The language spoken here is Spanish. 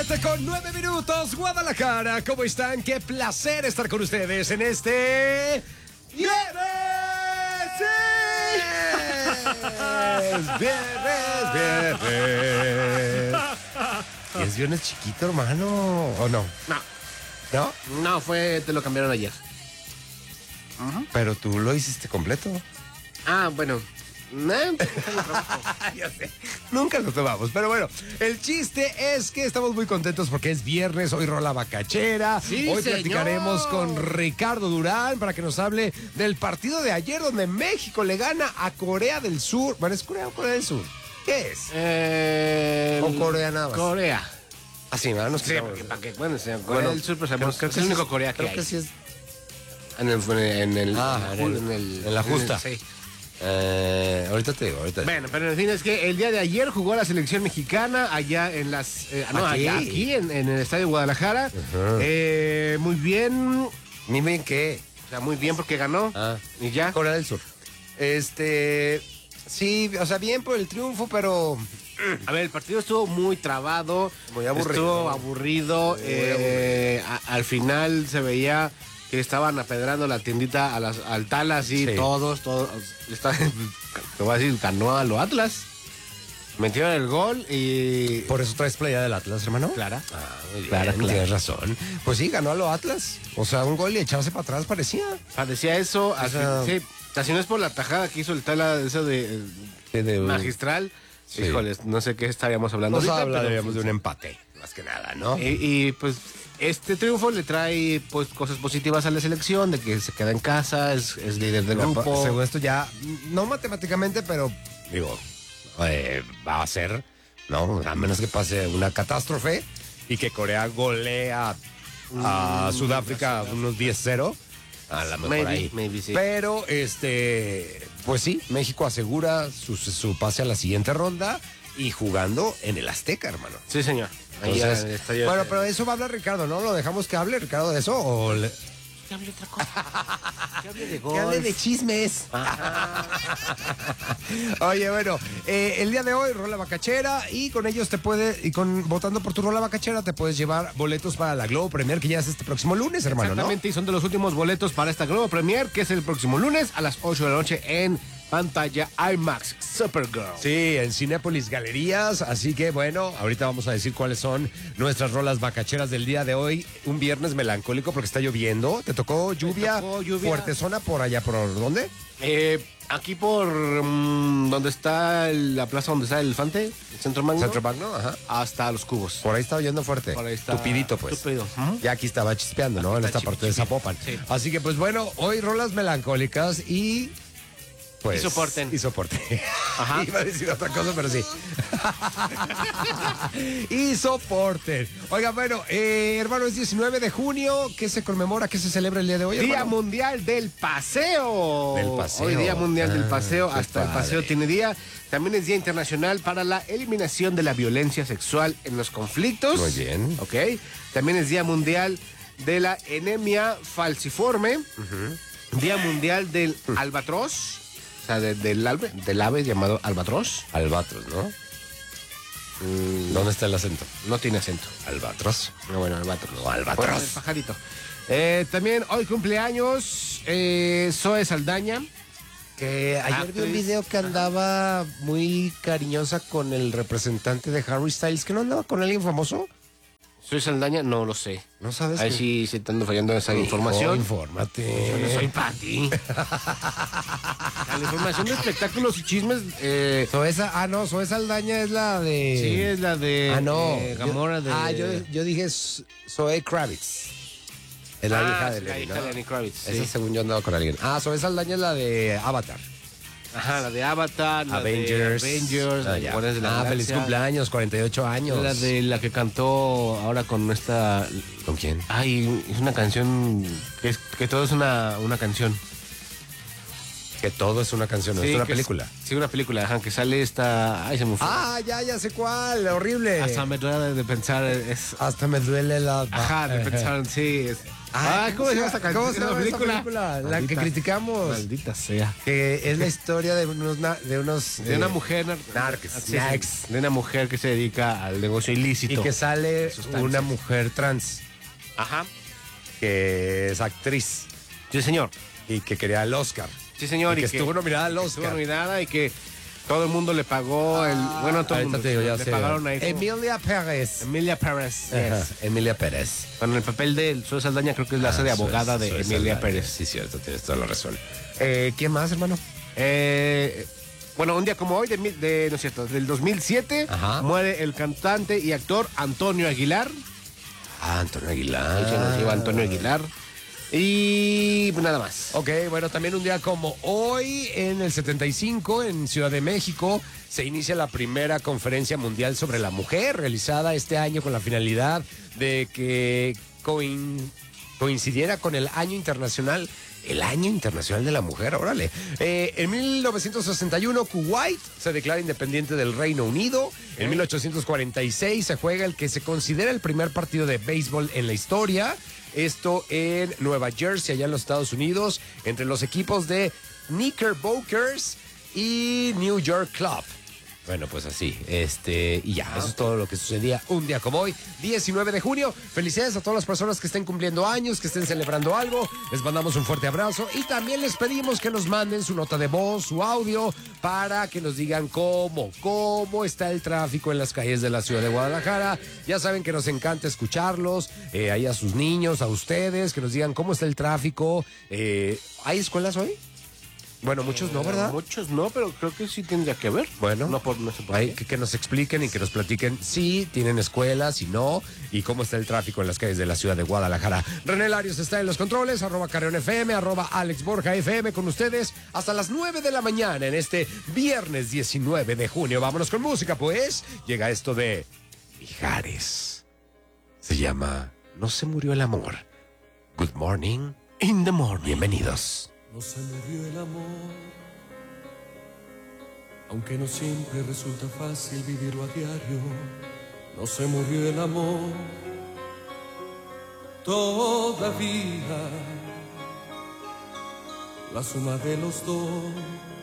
7:09, Guadalajara. ¿Cómo están? Qué placer estar con ustedes en este... ¡Viernes! ¡Viernes! ¿Y es viernes chiquito, hermano? ¿O no? ¿No? No, te lo cambiaron ayer. Pero tú lo hiciste completo. Ah, bueno. Ya sé, nunca lo tomamos, pero bueno, el chiste es que estamos muy contentos porque es viernes, hoy rola bacachera, sí, hoy señor. platicaremos con Ricardo Durán para que nos hable del partido de ayer donde México le gana a Corea del Sur. Bueno, ¿es Corea o Corea del Sur? ¿Qué es? ¿O Corea nada más? Corea. Así, ¿verdad? Nos Sí, quedamos. porque para que, bueno, Corea del Sur, pues sabemos que es el único Corea que creo hay. que sí es. En la justa. Sí. Ahorita te digo, Bueno, pero en fin, es que el día de ayer jugó la selección mexicana allá en aquí en el estadio de Guadalajara. Muy bien. Ni bien qué. O sea, muy bien porque ganó. Y ya. Corea del Sur. Sí, o sea, bien por el triunfo, pero... A ver, el partido estuvo muy trabado. Muy aburrido. Estuvo aburrido. Al final se veía que estaban apedrando la tiendita al Talas y sí. todos. Te voy a decir, ganó a los Atlas. Metieron el gol y... ¿Por eso traes playa del Atlas, hermano? Clara. Muy bien, Clara. Tienes razón. Pues sí, ganó a los Atlas. O sea, un gol y echarse para atrás parecía. Parecía eso. O sea, sí, si no es por la tajada que hizo el Tala, eso de magistral. Sí. Híjoles, no sé qué estaríamos hablando Nos ahorita, hablaríamos pero de un empate, más que nada, ¿no? Y pues este triunfo le trae pues cosas positivas a la selección, de que se queda en casa, es líder del grupo. Según esto ya, no matemáticamente, pero digo, va a ser, ¿no? A menos que pase una catástrofe y que Corea golea a Sudáfrica unos 10-0. A lo mejor ahí. Maybe, sí. Pero, pues sí, México asegura su pase a la siguiente ronda y jugando en el Azteca, hermano. Sí, señor. Entonces, bueno, pero eso va a hablar Ricardo, ¿no? ¿Lo dejamos que hable Ricardo de eso o Que hable otra cosa. Que hable de golf. que hable de chismes? Oye, bueno, el día de hoy rola bacachera y con ellos votando por tu rola bacachera te puedes llevar boletos para la Globo Premier que ya es este próximo lunes, hermano, Exactamente, y son de los últimos boletos para esta Globo Premier, que es el próximo lunes a las 8 de la noche en pantalla IMAX Supergirl. Sí, en Cinépolis Galerías, así que bueno, ahorita vamos a decir cuáles son nuestras rolas bacacheras del día de hoy, un viernes melancólico porque está lloviendo. ¿Te tocó lluvia? Fuerte zona por allá, ¿por dónde? Aquí por donde está la plaza donde está el Elefante, el Centro Magno. Centro Magno, ajá. Hasta Los Cubos. Por ahí está oyendo fuerte. Por ahí está. Tupidito, pues. Tupido. Ya aquí estaba chispeando, ¿no? En esta parte de Zapopan. Sí. Así que, pues bueno, hoy rolas melancólicas y... Pues, Y soporten. Y soporten. Ajá. Iba a decir otra cosa, pero sí. Y soporten. Oiga, bueno, hermano, es 19 de junio. ¿Qué se conmemora? ¿Qué se celebra el día de hoy, Día hermano? Mundial del Paseo. Del paseo. Hoy Día Mundial del Paseo. Qué Hasta el paseo padre. tiene día. También es Día Internacional para la Eliminación de la Violencia Sexual en los Conflictos. Muy bien. Ok. También es Día Mundial de la Anemia Falciforme. Día Mundial del Albatros. O sea, del ave llamado albatros. Albatros, ¿no? ¿Dónde está el acento? No tiene acento. Albatros. No, bueno, albatros. No, albatros. Bueno, el pajarito. También hoy cumpleaños Zoe Saldaña. Que ayer vi un video que andaba muy cariñosa con el representante de Harry Styles, que no andaba con alguien famoso. Zoe Saldaña, no lo sé. ¿No sabes? Ahí sí te ando fallando esa información. Infórmate. Yo no soy Pati. La información de espectáculos y chismes. Zoe Saldaña es la de... Sí, es la de Gamora de... Yo dije Zoe Kravitz. Es la hija de la Lenny, hija ¿no? de Lenny Kravitz. Esa Sí. según yo andaba con alguien. Zoe Saldaña es la de Avatar. Ajá, la de Avatar, la Avengers. de Avengers, la de Ya. Guardianes de la Galaxia. Feliz cumpleaños, 48 años. La de la que cantó ahora con esta... ¿Con quién? Ay, es una canción que todo es una canción. Que todo es una canción, no Sí, es una que película. Sí, una película, ajá, que sale esta... Ay, se me fue. Ya sé cuál, horrible. Hasta me duele de pensar, Hasta me duele la... Ajá, de pensar, sí. ¿Cómo se llama esta canción? ¿Cómo se llama esta película? La que criticamos. Maldita sea. Que es la historia de De una mujer... De una mujer que se dedica al negocio ilícito. y que sale Sustancias. una mujer trans, Ajá. que es actriz Sí, señor. y que quería el Oscar. Sí, señor. Y que estuvo nominada al Estuvo Oscar. nominada y que todo el mundo le pagó el... Bueno, todo el Ahorita mundo. te digo, ya le sé. pagaron ahí. Emilia Pérez. Emilia Pérez. Ajá, Yes. Emilia Pérez. Bueno, el papel de Zoe Saldaña creo que es la hace de abogada de Emilia Pérez. Sí, cierto, tienes toda la razón. ¿Quién más, hermano? Bueno, un día como hoy, no es cierto, del 2007, Ajá. muere el cantante y actor Antonio Aguilar. Antonio Aguilar. Ahí se nos iba Antonio Aguilar. Y pues nada más. Ok, bueno, también un día como hoy, en el 75, en Ciudad de México, se inicia la primera conferencia mundial sobre la mujer, realizada este año con la finalidad de que coincidiera con el Año Internacional de la Mujer, órale. En 1961, Kuwait se declara independiente del Reino Unido. En 1846 se juega el que se considera el primer partido de béisbol en la historia. Esto en Nueva Jersey, allá en los Estados Unidos, entre los equipos de Knickerbockers y New York Club. Bueno, pues así, y ya, eso es todo lo que sucedía un día como hoy, 19 de junio. Felicidades a todas las personas que estén cumpliendo años, que estén celebrando algo. Les mandamos un fuerte abrazo y también les pedimos que nos manden su nota de voz, su audio, para que nos digan cómo está el tráfico en las calles de la ciudad de Guadalajara. Ya saben que nos encanta escucharlos, ahí a sus niños, a ustedes, que nos digan cómo está el tráfico. ¿Hay escuelas hoy? Bueno, muchos no, ¿verdad? Muchos no, pero creo que sí tendría que ver. Bueno, no sé por hay qué. que nos expliquen y que nos platiquen si tienen escuelas, si no, y cómo está el tráfico en las calles de la ciudad de Guadalajara. René Larios está en los controles, @CarreonFM, @AlexBorjaFM con ustedes hasta las 9 de la mañana en este viernes 19 de junio. Vámonos con música, pues. Llega esto de Mijares. Se llama No se murió el amor. Good morning. In the morning. Bienvenidos. No se murió el amor, aunque no siempre resulta fácil vivirlo a diario. No se murió el amor, todavía la suma de los dos